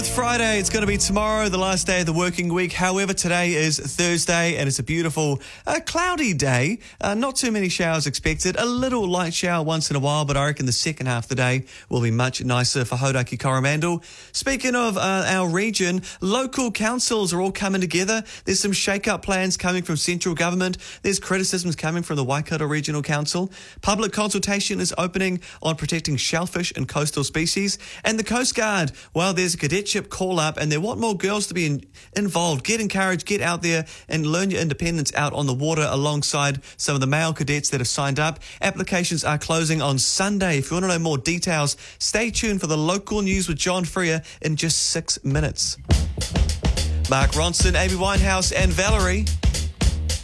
Friday, it's going to be tomorrow, the last day of the working week. However, today is Thursday and it's a beautiful, cloudy day. Not too many showers expected. A little light shower once in a while, but I reckon the second half of the day will be much nicer for Hauraki Coromandel. Speaking of our region, local councils are all coming together. There's some shake-up plans coming from central government. There's criticisms coming from the Waikato Regional Council. Public consultation is opening on protecting shellfish and coastal species. And the Coast Guard, well, there's a cadetship call up and they want more girls to be involved. Get encouraged, get out there and learn your independence out on the water alongside some of the male cadets that have signed up. Applications are closing on Sunday. If you want to know more details, stay tuned for the local news with John Freer in just 6 minutes. Mark Ronson, Amy Winehouse and Valerie.